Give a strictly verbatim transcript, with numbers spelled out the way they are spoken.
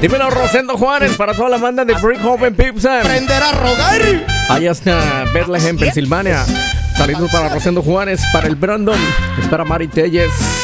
Dímelo, Rosendo Juárez, para toda la banda de Brickhoven Pizza. Aprender a rogar. Allá está Bethlehem, Pensilvania. Saludos para Rosendo Juárez, para el Brandon, para Mari Telles.